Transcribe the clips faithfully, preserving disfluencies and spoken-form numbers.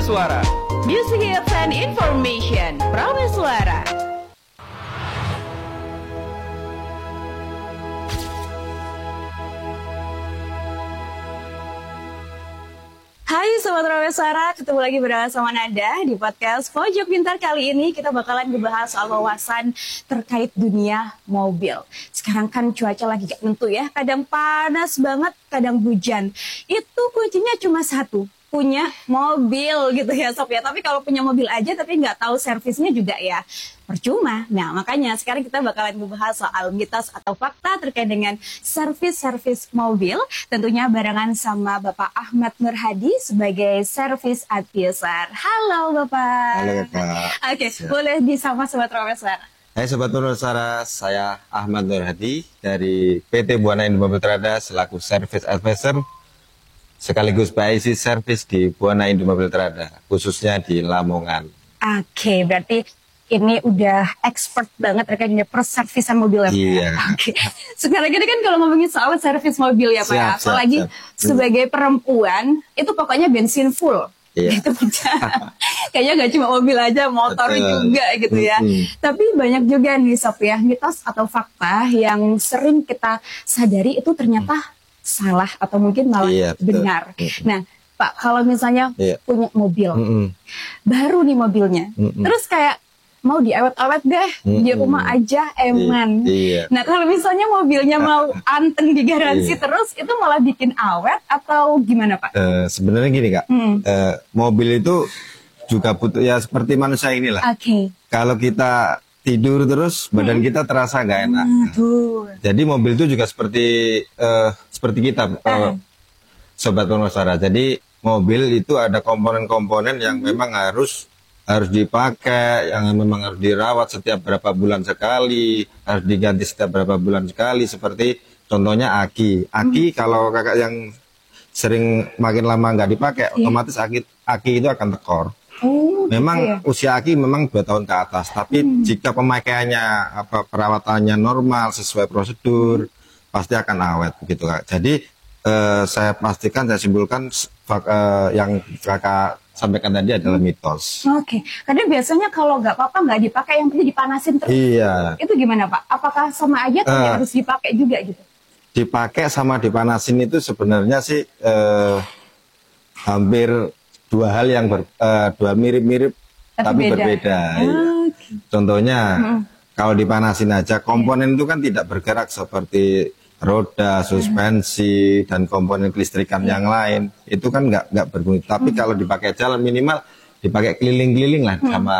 Prameswara. Music hits and information. Prameswara. Hai Sobat Prameswara, ketemu lagi bersama Nada di podcast Pojok Pintar. Kali ini kita bakalan ngebahas soal wawasan terkait dunia mobil. Sekarang kan cuaca lagi gak tentu ya, kadang panas banget, kadang hujan. Itu kuncinya cuma satu, punya mobil gitu ya Sob ya. Tapi kalau punya mobil aja tapi nggak tahu servisnya juga ya percuma. Nah makanya sekarang kita bakalan membahas soal mitos atau fakta terkait dengan servis-servis mobil. Tentunya barengan sama Bapak Ahmad Nur Hadi sebagai servis advisor. Halo Bapak. Halo Bapak. Oke, boleh disapa Sobat Prameswara. Hai Sobat Prameswara, saya Ahmad Nur Hadi dari P T Buana Indo Mobil Trada selaku servis advisor sekaligus P I C servis di Buana Indo Mobil Trada, khususnya di Lamongan. Oke, berarti ini udah expert banget terkait dengan perservisan mobil ya Pak? Iya. Oke. Sekarang ini kan kalau ngomongin soal servis mobil ya Pak, Siap, apalagi siap, siap. sebagai perempuan, itu pokoknya bensin full. Iya. Gitu kayaknya gak cuma mobil aja, motor Betul. juga gitu ya. Mm-hmm. Tapi banyak juga nih Sob ya, mitos atau fakta yang sering kita sadari itu ternyata salah atau mungkin malah Iya, betul. benar. Mm-hmm. Nah Pak, kalau misalnya Iya. punya mobil, Mm-mm. baru nih mobilnya, Mm-mm. terus kayak mau diawet-awet deh, di Mm-mm. rumah aja eman. Iya. Nah kalau misalnya mobilnya mau anteng digaransi Iya. terus, itu malah bikin awet atau gimana Pak? Eh, sebenarnya gini Kak, Hmm. eh, mobil itu juga butuh ya seperti manusia inilah. Oke. Kalau kita tidur terus, badan kita terasa nggak enak. Aduh. Jadi mobil itu juga seperti eh, seperti kita, eh, Sobat Prameswara. Jadi mobil itu ada komponen-komponen yang memang harus harus dipakai, yang memang harus dirawat setiap berapa bulan sekali, harus diganti setiap berapa bulan sekali. Seperti contohnya aki. Aki kalau kakak yang sering makin lama nggak dipakai, otomatis aki aki itu akan tekor. Oh, Memang gitu ya? usia aki memang dua tahun ke atas, tapi jika pemakaiannya apa perawatannya normal sesuai prosedur, pasti akan awet begitu Kak. Jadi eh, saya pastikan, saya simpulkan fak- eh, yang kakak sampaikan tadi adalah mitos. Oke, karena biasanya kalau nggak apa-apa nggak dipakai, yang penting dipanasin terus. Iya, Itu gimana Pak? Apakah sama aja atau Eh. harus dipakai juga gitu? dipakai sama dipanasin itu sebenarnya sih eh, hampir dua hal yang ber, eh, dua mirip-mirip Tapi tapi, beda. berbeda. Iya. Oke. Contohnya kalau dipanasin aja komponen itu kan tidak bergerak seperti roda, suspensi dan komponen kelistrikan yang lain itu kan nggak nggak berbunyi. Tapi kalau dipakai jalan minimal dipakai keliling-keliling lah sama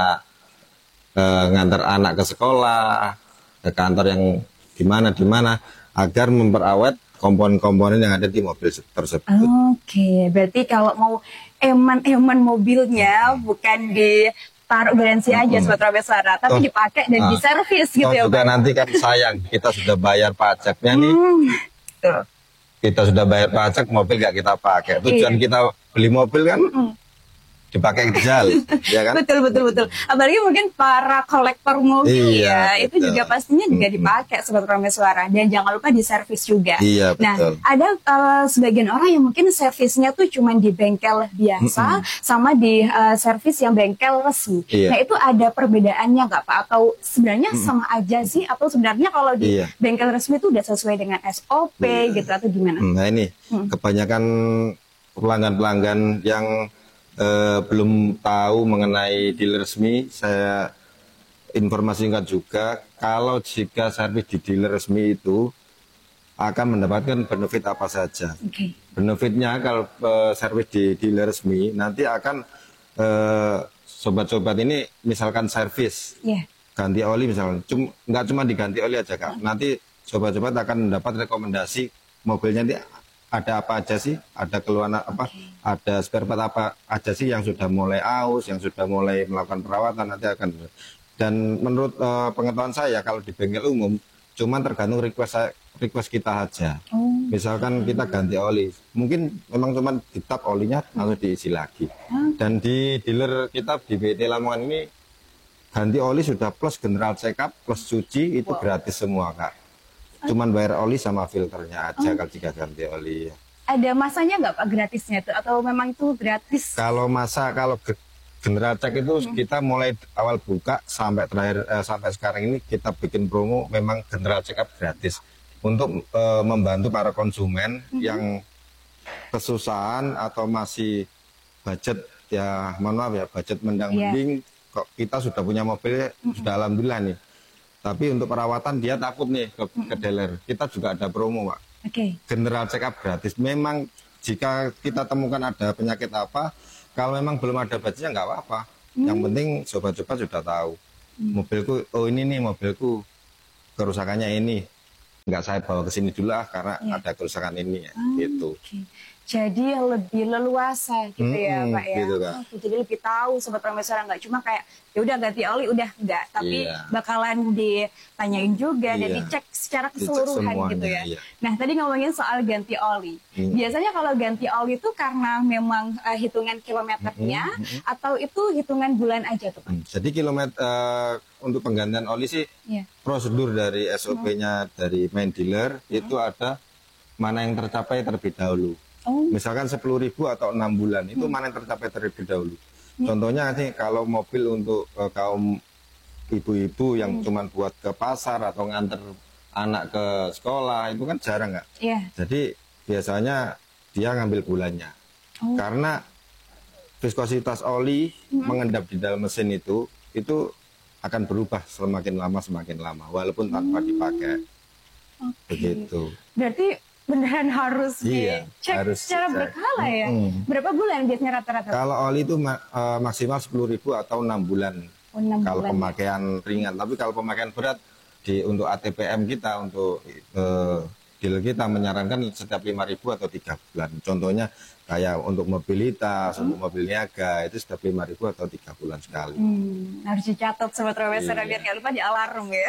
eh, ngantar anak ke sekolah, ke kantor yang di mana di mana agar memperawat komponen-komponen yang ada di mobil tersebut. Oke, berarti kalau mau eman-eman mobilnya bukan ditaruh garansi aja Sobat Prameswara, tapi Toh, dipakai dan ah, diservis gitu Toh ya juga Pak. nanti kan sayang kita sudah bayar pajaknya nih, Hmm, tuh. kita sudah bayar pajak mobil nggak kita pakai. Tujuan Iya. kita beli mobil kan dipakai jal, ya kan? Betul betul betul. Apalagi mungkin para kolektor mobil Iya, ya, itu betul. juga pastinya juga dipakai Sobat Prameswara, dan jangan lupa diservis juga. Iya, Nah, betul. ada uh, sebagian orang yang mungkin servisnya tuh cuma di bengkel biasa sama di uh, servis yang bengkel resmi. Iya. Nah, itu ada perbedaannya nggak Pak? Atau sebenarnya sama aja sih? Atau sebenarnya kalau di Iya. bengkel resmi itu udah sesuai dengan S O P gitu atau gimana? Hmm, Nah ini kebanyakan pelanggan-pelanggan yang eh, belum tahu mengenai dealer resmi, saya informasikan juga kalau jika servis di dealer resmi itu akan mendapatkan benefit apa saja. Oke. Benefitnya kalau eh, servis di dealer resmi nanti akan eh, sobat-sobat ini misalkan servis Iya. ganti oli misalnya, Cum, nggak cuma diganti oli aja Kak, nanti sobat-sobat akan mendapat rekomendasi mobilnya nanti ada apa aja sih, ada keluhan apa, ada spare part apa aja sih yang sudah mulai aus, yang sudah mulai melakukan perawatan nanti akan. Dan menurut eh, pengetahuan saya kalau di bengkel umum cuman tergantung request saya- request kita aja. Oh. Misalkan kita ganti oli, mungkin memang cuman di tap olinya lalu diisi lagi. Dan di dealer kita di B T Lamongan ini ganti oli sudah plus general check up plus cuci itu gratis semua Kak. Cuman bayar oli sama filternya aja kalau jika ganti oli. ada masanya nggak Pak gratisnya itu atau memang itu gratis? Kalau masa kalau ge- general check itu hmm. kita mulai awal buka sampai terakhir eh, sampai sekarang ini kita bikin promo memang general check up gratis untuk eh, membantu para konsumen hmm. yang kesusahan atau masih budget ya mohon maaf ya budget mendang-mending yeah. kok kita sudah punya mobil mm-hmm. sudah alhamdulillah nih, tapi untuk perawatan dia takut nih ke, mm-hmm. ke dealer, kita juga ada promo Pak. Okay. General check up gratis. Memang jika kita temukan ada penyakit apa, kalau memang belum ada budgetnya nggak apa-apa, mm. yang penting sobat-sobat sudah tahu mm. mobilku oh ini nih mobilku kerusakannya ini, nggak saya bawa ke sini dulu lah karena yeah. ada kerusakan ini ya, mm. gitu. Okay. Jadi lebih leluasa gitu hmm, ya Pak ya. Gitu, Kak. Oh, jadi lebih tahu sobat Prameswara, nggak cuma kayak ya udah ganti oli udah enggak, tapi iya. bakalan ditanyain juga iya. dan dicek secara keseluruhan dicek gitu ya. Iya. Nah tadi ngomongin soal ganti oli. Hmm. Biasanya kalau ganti oli itu karena memang uh, hitungan kilometernya hmm, hmm, hmm. atau itu hitungan bulan aja tuh Pak? Hmm. Jadi kilometer uh, untuk penggantian oli sih yeah. prosedur dari S O P-nya hmm. dari main dealer hmm. itu ada mana yang tercapai terlebih dahulu. Oh. Misalkan sepuluh ribu atau enam bulan itu hmm. mana yang tercapai terlebih dahulu. Hmm. Contohnya sih kalau mobil untuk uh, kaum ibu-ibu yang hmm. cuma buat ke pasar atau nganter anak ke sekolah itu kan jarang nggak. Yeah. Jadi biasanya dia ngambil bulannya. Oh. Karena viskositas oli hmm. mengendap di dalam mesin itu itu akan berubah semakin lama semakin lama walaupun tanpa hmm. dipakai. Okay. Begitu. Berarti beneran harus iya, dicek harus secara dicek. berkala ya? Hmm. Berapa bulan biasanya rata-rata? Kalau oli itu ma uh, maksimal sepuluh ribu atau enam bulan. Oh, enam kalau bulan. Pemakaian ringan. Tapi kalau pemakaian berat, di untuk A T P M kita, untuk uh, dealer kita menyarankan setiap lima ribu atau tiga bulan. Contohnya kayak untuk mobilitas, hmm. untuk mobil niaga, itu setiap lima ribu atau tiga bulan sekali. Hmm. Harus dicatat Sobat Prameswara, iya. biar nggak lupa di alarm ya.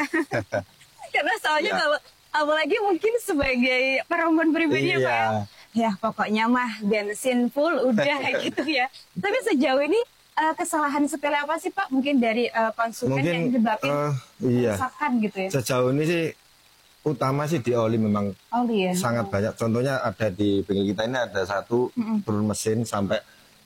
Karena soalnya iya. kalau apalagi mungkin sebagai perempuan pribadi iya. ya Pak ya. Ya pokoknya mah bensin full udah gitu ya. Tapi sejauh ini uh, kesalahan sepele apa sih Pak? Mungkin dari uh, konsumen mungkin, yang menyebabkan uh, iya. kerusakan gitu ya. Sejauh ini sih utama sih di oli memang oli, ya? sangat oh. banyak. Contohnya ada di bengkel kita ini ada satu mm-mm. turun mesin sampai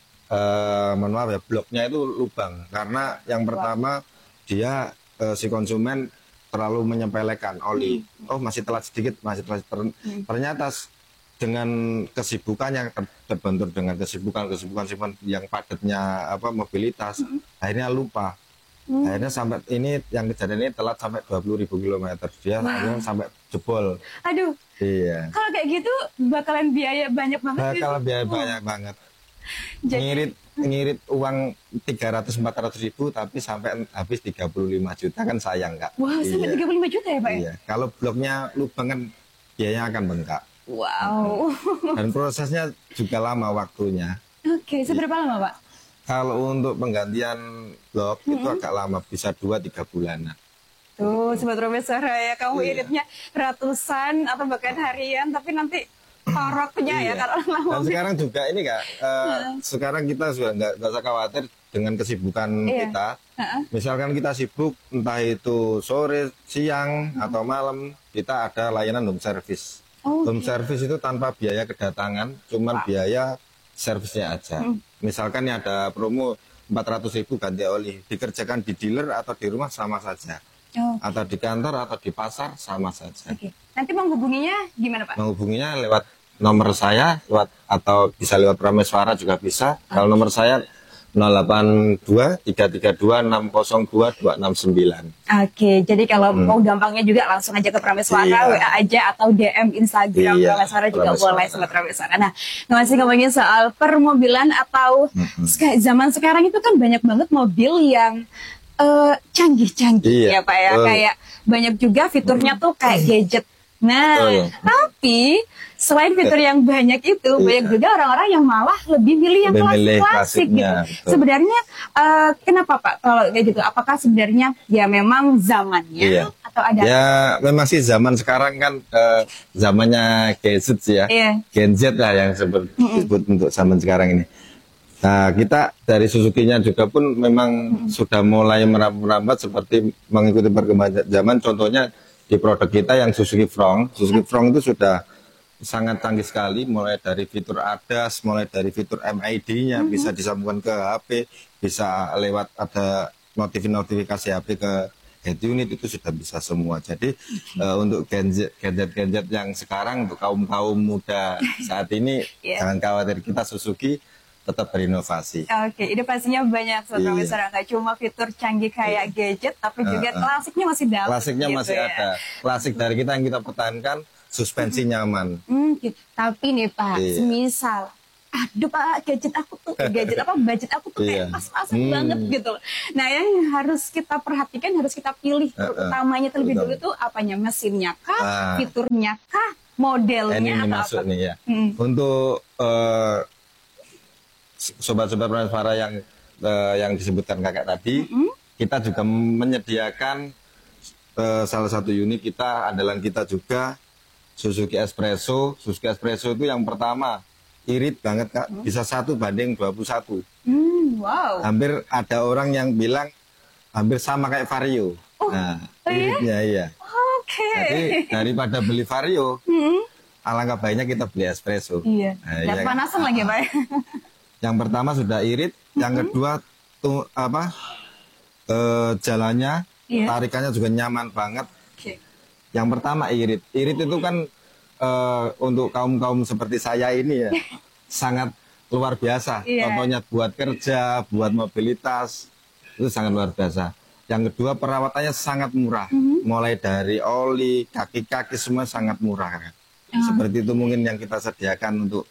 uh, mohon maaf ya bloknya itu lubang. Karena yang pertama dia uh, si konsumen terlalu menyepelekan oli. Hmm. Oh masih telat sedikit, masih telat. Ter hmm. Ternyata dengan kesibukan yang ter terbentur dengan kesibukan-kesibukan yang padatnya apa mobilitas, hmm. akhirnya lupa. Hmm. Akhirnya sampai ini yang kejadian ini telat sampai dua puluh ribu kilometer. Dia akhirnya sampai jebol. Aduh. Iya. Kalau kayak gitu bakalan biaya banyak banget. Bakalan biaya oh. banyak banget. Jadi, ngirit ngirit uang tiga ratus sampai empat ratus ribu tapi sampai habis tiga puluh lima juta kan sayang Kak. Wow, iya. sampai tiga puluh lima juta ya Pak? Iya. Kalau bloknya lubang kan biayanya akan bengkak. Wow. Dan prosesnya juga lama waktunya. Oke, okay, seberapa iya. lama Pak? Kalau untuk penggantian blok mm-hmm. itu agak lama, bisa dua tiga bulanan. Tuh, Sobat Prameswara ya, kamu iya. iritnya ratusan atau bahkan harian, tapi nanti toroknya iya. ya kalau lama. Dan sekarang juga ini Kak, uh, sekarang kita sudah nggak usah khawatir dengan kesibukan iya. kita. Uh-uh. Misalkan kita sibuk, entah itu sore, siang, uh-huh. atau malam, kita ada layanan home service. Oh, home okay. service itu tanpa biaya kedatangan, cuman wow. biaya servisnya aja. Hmm. Misalkan ini ada promo empat ratus ribu ganti oli, dikerjakan di dealer atau di rumah sama saja. Oh, okay. Atau di kantor atau di pasar sama saja. Okay. Nanti menghubunginya gimana Pak? Menghubunginya lewat nomor saya, lewat atau bisa lewat Prameswara juga bisa. Okay. Kalau nomor saya nol delapan dua tiga tiga dua enam nol dua dua enam sembilan. Oke, okay, jadi kalau hmm. mau gampangnya juga langsung aja ke Prameswara, iya. W A aja atau D M Instagram iya, Prameswara juga Prameswara. Boleh sama Prameswara. Nah, masih ngomongin soal permobilan atau hmm. zaman sekarang itu kan banyak banget mobil yang canggih-canggih uh, iya. ya Pak ya, uh. kayak banyak juga fiturnya tuh kayak gadget. Nah, oh, iya. tapi selain fitur yang banyak itu, iya. banyak juga orang-orang yang malah lebih milih yang klasik-klasik gitu. Betul. Sebenarnya uh, kenapa Pak kalau kayak gitu? Apakah sebenarnya ya memang zamannya iya. atau ada? Ya memang sih zaman sekarang kan uh, zamannya gadget ya, iya. Gen Z lah yang seperti mm-hmm. disebut untuk zaman sekarang ini. Nah kita dari Suzuki-nya juga pun memang mm-hmm. sudah mulai merambat seperti mengikuti perkembangan zaman. Contohnya di produk kita yang Suzuki Front, Suzuki Front itu sudah sangat canggih sekali, mulai dari fitur A D A S, mulai dari fitur M I D-nya mm-hmm. bisa disambungkan ke H P, bisa lewat ada notifikasi H P ke head unit, itu sudah bisa semua. Jadi okay. uh, untuk gadget-gadget yang sekarang untuk kaum-kaum muda saat ini yeah. jangan khawatir, kita Suzuki tetap berinovasi. Oke, okay, inovasinya banyak sebenarnya, iya. Nggak cuma fitur canggih kayak iya. gadget, tapi juga uh, uh. klasiknya masih dapat. Klasiknya gitu masih ya. Ada. Klasik dari kita yang kita pertahankan, suspensi hmm. nyaman. Hmm, gitu. Tapi nih Pak, iya. semisal, aduh Pak, gadget aku tuh, gadget apa, budget aku tuh kayak pas-pasan hmm. banget gitu. Nah, yang harus kita perhatikan, harus kita pilih, uh, uh. utamanya terlebih dulu tuh apanya, mesinnya kah, uh. fiturnya kah, modelnya ini atau masuk apa? Nih ya. Hmm. Untuk uh, sobat-sobat Prameswara yang uh, yang disebutkan kakak tadi, mm-hmm. kita juga menyediakan uh, salah satu unit kita, andalan kita juga, Suzuki Espresso. Suzuki Espresso itu yang pertama irit banget Kak, mm-hmm. bisa satu banding dua puluh satu. Mm, wow. Hampir ada orang yang bilang hampir sama kayak Vario. Oh, nah, oh iritnya iya. Oke. Okay. Jadi daripada beli Vario, mm-hmm. alangkah baiknya kita beli Espresso. Iya. Nah, dan iya, panasan kan? Lagi Pak. Yang pertama sudah irit, mm-hmm. yang kedua tuh apa uh, jalannya, yeah. tarikannya juga nyaman banget. Okay. Yang pertama irit, irit itu kan uh, untuk kaum kaum seperti saya ini ya sangat luar biasa. Yeah. Contohnya buat kerja, buat mobilitas itu sangat luar biasa. Yang kedua perawatannya sangat murah, mm-hmm. mulai dari oli, kaki-kaki semua sangat murah. Mm. Seperti itu mungkin yang kita sediakan untuk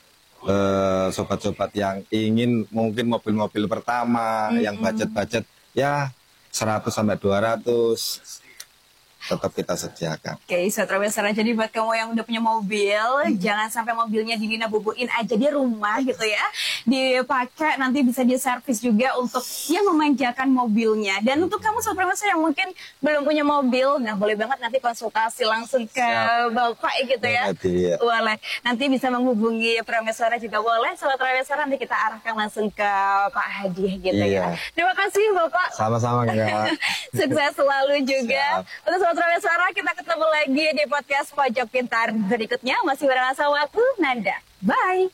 Uh, sobat-sobat yang ingin mungkin mobil-mobil pertama, mm-hmm. yang budget-budget ya seratus sampai dua ratus tetap kita sediakan. Oke, okay, Sobat Prameswara, jadi buat kamu yang udah punya mobil, hmm. jangan sampai mobilnya dinina bubuin aja di rumah gitu ya. Dipakai, nanti bisa diservis juga untuk yang memanjakan mobilnya. Dan untuk kamu Sobat Prameswara yang mungkin belum punya mobil, nah boleh banget nanti konsultasi langsung ke Siap. Bapak gitu ya. Iya. Boleh. Nanti bisa menghubungi Prameswara juga boleh. Sobat Prameswara, nanti kita arahkan langsung ke Pak Hadi gitu iya. ya. Terima kasih Bapak. Sama-sama Kak. Sukses selalu juga. Siap. Untuk Sobat Prameswara, kita ketemu lagi di podcast Pojok Pintar berikutnya. Masih bersama saya aku, Nanda. Bye.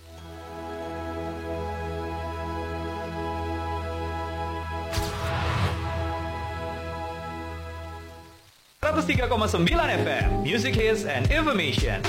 seratus tiga koma sembilan F M, Music Hits and Information.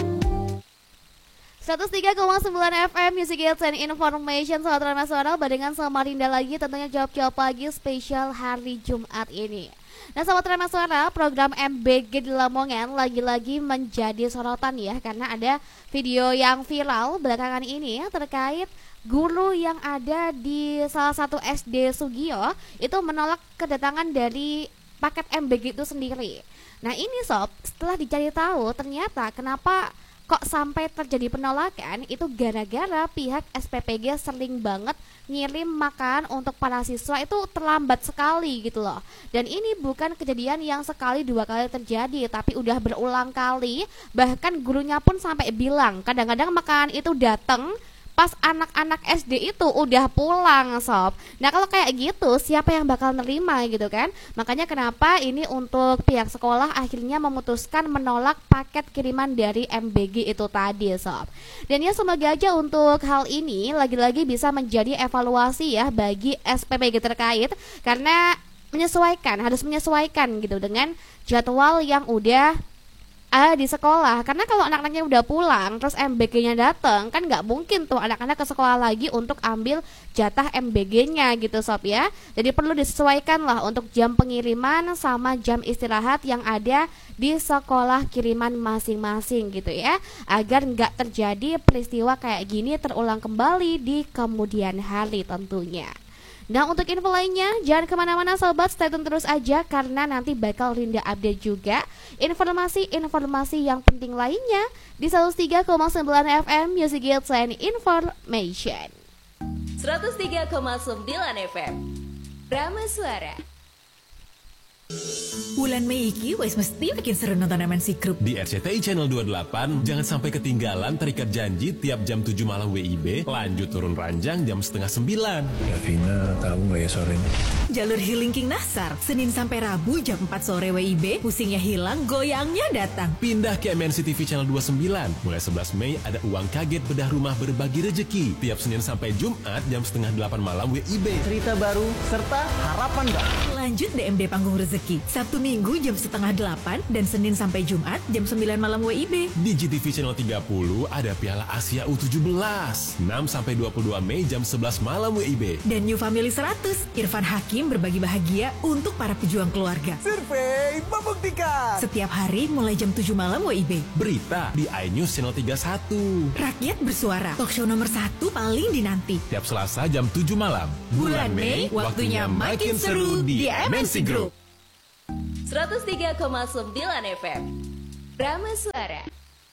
seratus tiga koma sembilan F M, Music Hits and Information. Sobat Prameswara, barengan sama Rinda lagi, tentunya jawab-jawab pagi spesial hari Jumat ini. Nah Sobat Prameswara, program M B G di Lamongan lagi-lagi menjadi sorotan ya, karena ada video yang viral belakangan ini terkait guru yang ada di salah satu S D Sugio itu menolak kedatangan dari paket M B G itu sendiri. Nah ini Sob, setelah dicari tahu ternyata kenapa kok sampai terjadi penolakan, itu gara-gara pihak S P P G sering banget ngirim makan untuk para siswa itu terlambat sekali gitu loh. Dan ini bukan kejadian yang sekali dua kali terjadi, tapi udah berulang kali. Bahkan gurunya pun sampai bilang kadang-kadang makan itu datang pas anak-anak S D itu udah pulang Sob. Nah kalau kayak gitu siapa yang bakal nerima gitu kan. Makanya kenapa ini untuk pihak sekolah akhirnya memutuskan menolak paket kiriman dari M B G itu tadi Sob. Dan ya semoga aja untuk hal ini lagi-lagi bisa menjadi evaluasi ya bagi S P P G terkait, karena menyesuaikan, harus menyesuaikan gitu dengan jadwal yang udah ada di sekolah. Karena kalau anak-anaknya udah pulang terus M B G-nya datang, kan nggak mungkin tuh anak-anak ke sekolah lagi untuk ambil jatah M B G-nya gitu Sob ya. Jadi perlu disesuaikan lah untuk jam pengiriman sama jam istirahat yang ada di sekolah kiriman masing-masing gitu ya, agar nggak terjadi peristiwa kayak gini terulang kembali di kemudian hari tentunya. Nah untuk info lainnya jangan kemana-mana sobat, stay tune terus aja karena nanti bakal Rinda update juga informasi-informasi yang penting lainnya di seratus tiga koma sembilan F M Music Hits and Information. seratus tiga koma sembilan F M Prameswara. Bulan Mei iki wis mesti makin seru nonton M N C Group. Di R C T I Channel dua puluh delapan, jangan sampai ketinggalan terikat janji tiap jam tujuh malam W I B, lanjut turun ranjang jam setengah sembilan. Davina tahu nggak ya sore ini? Jalur Healing King Nasar, Senin sampai Rabu jam empat sore W I B, pusingnya hilang, goyangnya datang. Pindah ke M N C T V Channel dua puluh sembilan. Mulai sebelas Mei ada uang kaget bedah rumah berbagi rejeki. Tiap Senin sampai Jumat jam setengah delapan malam W I B. Cerita baru serta harapan baru. Lanjut D M D Panggung Rezeki, Sabtu Minggu jam setengah delapan dan Senin sampai Jumat jam sembilan malam W I B. Di G T V Channel tiga puluh ada Piala Asia U tujuh belas. enam sampai dua puluh dua Mei jam sebelas malam W I B. Dan New Family seratus, Irfan Hakim berbagi bahagia untuk para pejuang keluarga. Survei membuktikan. Setiap hari mulai jam tujuh malam W I B. Berita di iNews Channel tiga puluh satu. Rakyat bersuara, talk show nomor satu paling dinanti. Tiap Selasa jam tujuh malam. Bulan Mei, waktunya makin seru di M N C Group. seratus tiga koma sembilan F M Rama Suara.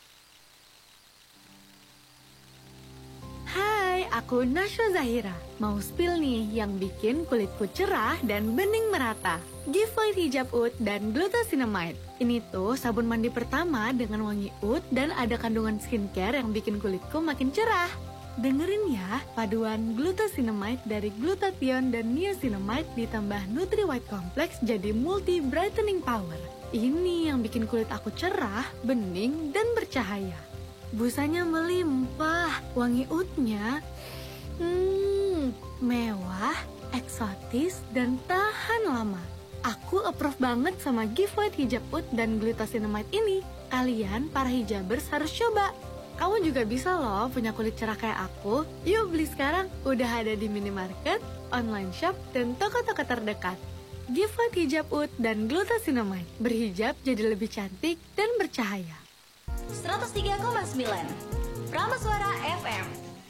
Hai, aku Nashwa Zahira. Mau spill nih yang bikin kulitku cerah dan bening merata. Giveaway hijab oud dan glucosinamide. Ini tuh sabun mandi pertama dengan wangi oud dan ada kandungan skincare yang bikin kulitku makin cerah. Dengerin ya, paduan glucosinamide dari glutathione dan niacinamide ditambah Nutri White Complex jadi multi brightening power. Ini yang bikin kulit aku cerah, bening, dan bercahaya. Busanya melimpah, wangi oudnya hmm, mewah, eksotis, dan tahan lama. Aku approve banget sama giveaway hijab oud dan glucosinamide ini. Kalian para hijabers harus coba. Kamu juga bisa loh punya kulit cerah kayak aku. Yuk beli sekarang, udah ada di minimarket, online shop, dan toko-toko terdekat. Giveaway hijab oud dan glucosinamide. Berhijab jadi lebih cantik dan bercahaya. seratus tiga koma sembilan Rama Suara F M.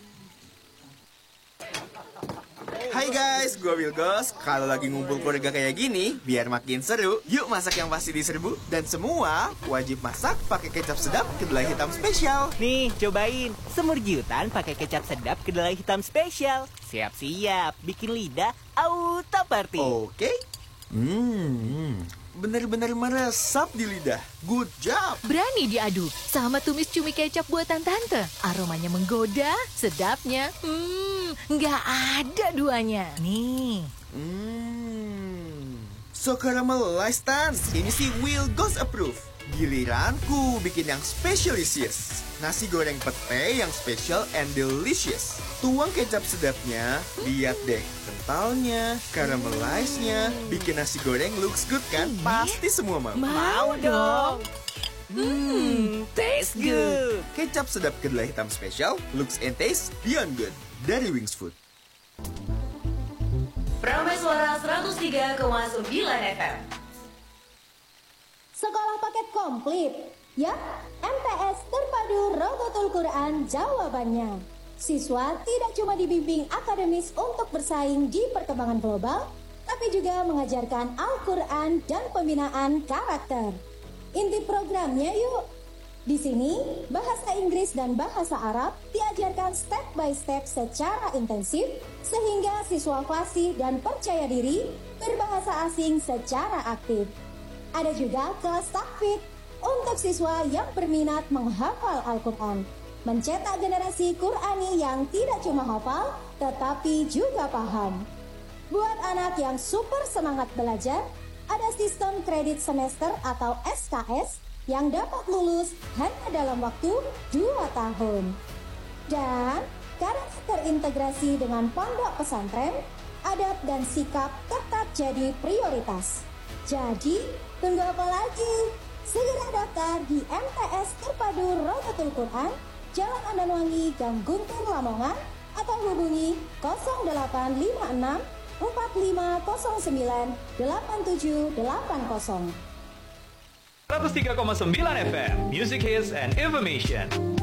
Hai guys, gue Wilgos. Kalau lagi ngumpul keluarga kayak gini, biar makin seru, yuk masak yang pasti diserbu. Dan semua wajib masak pakai kecap sedap kedelai hitam spesial. Nih, cobain semur jiutan pakai kecap sedap kedelai hitam spesial. Siap-siap, bikin lidah auto party. Oke. Hmm, bener-bener meresap di lidah. Good job. Berani diadu sama tumis cumi kecap buatan tante. Aromanya menggoda, sedapnya hmm, nggak ada duanya. Nih. Hmm, so caramelized tan. Ini sih Will Goes Approve. Giliranku bikin yang specialisius. Nasi goreng pete yang special and delicious. Tuang kecap sedapnya, lihat deh kentalnya, caramelized-nya, bikin nasi goreng looks good kan? Pasti semua mau. Mau dong. Hmm, taste good. Kecap sedap kedelai hitam spesial, looks and taste beyond good. Dari Wings Food. Rama Suara seratus tiga koma sembilan F M. Sekolah paket komplit. Ya, M T S Terpadu Rodotul Quran jawabannya. Siswa tidak cuma dibimbing akademis untuk bersaing di perkembangan global, tapi juga mengajarkan Al-Quran dan pembinaan karakter. Inti programnya yuk. Di sini, bahasa Inggris dan bahasa Arab diajarkan step by step secara intensif, sehingga siswa fasih dan percaya diri berbahasa asing secara aktif. Ada juga kelas takfid untuk siswa yang berminat menghafal Al-Quran, mencetak generasi Qurani yang tidak cuma hafal, tetapi juga paham. Buat anak yang super semangat belajar, ada sistem kredit semester atau S K S yang dapat lulus hanya dalam waktu dua tahun. Dan karena terintegrasi dengan pondok pesantren, adab dan sikap tetap jadi prioritas. Jadi, tunggu apa lagi? Segera daftar di M T S Terpadu Rodotul Quran, Jalan Andanwangi, Gang Guntur, Lamongan, atau hubungi nol delapan lima enam empat lima nol sembilan delapan tujuh delapan nol. seratus tiga koma sembilan F M Music Hits and Information.